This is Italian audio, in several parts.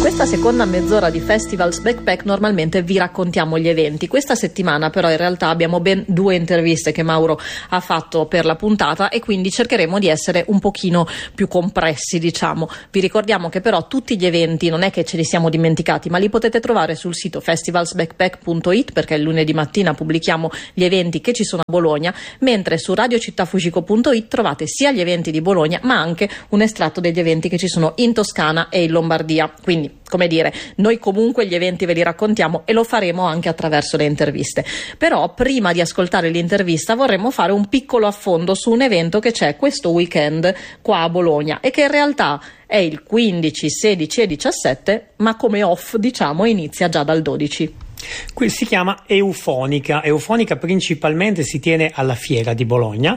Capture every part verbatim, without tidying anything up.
questa seconda mezz'ora di Festivals Backpack normalmente vi raccontiamo gli eventi. Questa settimana però in realtà abbiamo ben due interviste che Mauro ha fatto per la puntata e quindi cercheremo di essere un pochino più compressi, diciamo. Vi ricordiamo che però tutti gli eventi non è che ce li siamo dimenticati, ma li potete trovare sul sito festivalsbackpack punto it, perché il lunedì mattina pubblichiamo gli eventi che ci sono a Bologna, mentre su radio città fujiko punto it trovate sia gli eventi di Bologna ma anche un estratto degli eventi che ci sono in Toscana e in Lombardia. Quindi, come dire, noi comunque gli eventi ve li raccontiamo e lo faremo anche attraverso le interviste. Però prima di ascoltare l'intervista vorremmo fare un piccolo affondo su un evento che c'è questo weekend qua a Bologna e che in realtà è il quindici, sedici e diciassette, ma come off diciamo inizia già dal dodici. Qui si chiama Eufonica. Eufonica principalmente si tiene alla Fiera di Bologna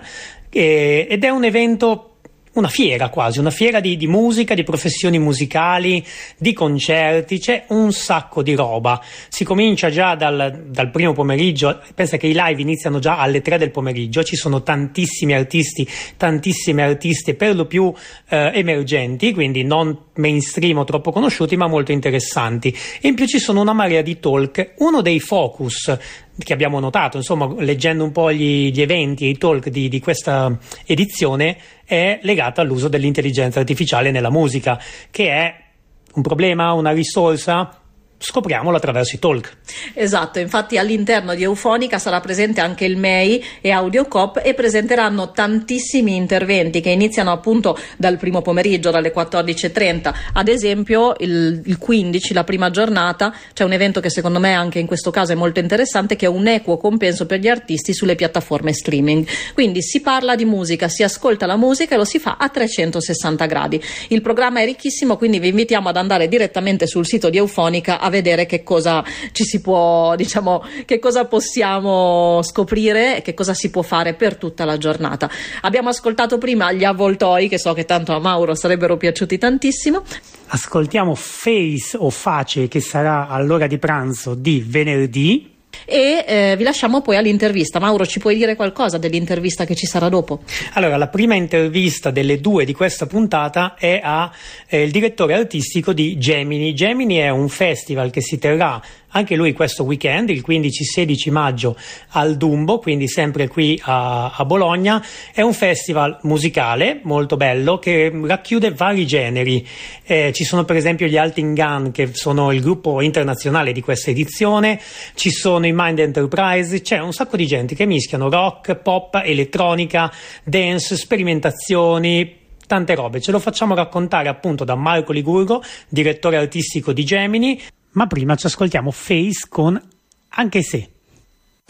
eh, ed è un evento, una fiera quasi, una fiera di, di musica, di professioni musicali, di concerti, c'è un sacco di roba. Si comincia già dal, dal primo pomeriggio, pensa che i live iniziano già alle tre del pomeriggio, ci sono tantissimi artisti, tantissime artiste per lo più eh, emergenti, quindi non mainstream o troppo conosciuti, ma molto interessanti. E in più ci sono una marea di talk. Uno dei focus che abbiamo notato, insomma, leggendo un po' gli, gli eventi e i talk di, di questa edizione, è legato all'uso dell'intelligenza artificiale nella musica, che è un problema, una risorsa. Scopriamolo attraverso i talk. Esatto, infatti all'interno di Eufonica sarà presente anche il M E I e Audiocop e presenteranno tantissimi interventi che iniziano appunto dal primo pomeriggio, dalle quattordici e trenta. Ad esempio il, il quindici, la prima giornata, c'è un evento che secondo me anche in questo caso è molto interessante, che è un equo compenso per gli artisti sulle piattaforme streaming. Quindi si parla di musica, si ascolta la musica e lo si fa a trecentosessanta gradi. Il programma è ricchissimo, quindi vi invitiamo ad andare direttamente sul sito di Eufonica a vedere che cosa ci si può, diciamo, che cosa possiamo scoprire e che cosa si può fare per tutta la giornata. Abbiamo ascoltato prima gli Avvoltoi, che so che tanto a Mauro sarebbero piaciuti tantissimo. Ascoltiamo Face o Face, che sarà all'ora di pranzo di venerdì. E eh, vi lasciamo poi all'intervista. Mauro, ci puoi dire qualcosa dell'intervista che ci sarà dopo? Allora, la prima intervista delle due di questa puntata è a eh, il direttore artistico di Gemini. Gemini è un festival che si terrà anche lui questo weekend, il quindici sedici maggio al Dumbo, quindi sempre qui a, a Bologna. È un festival musicale molto bello che racchiude vari generi. Eh, ci sono per esempio gli Altin Gun, che sono il gruppo internazionale di questa edizione, ci sono i Mind Enterprise, c'è un sacco di gente che mischiano rock, pop, elettronica, dance, sperimentazioni, tante robe. Ce lo facciamo raccontare appunto da Marco Ligurgo, direttore artistico di Gemini. Ma prima ci ascoltiamo Face con Anche Se.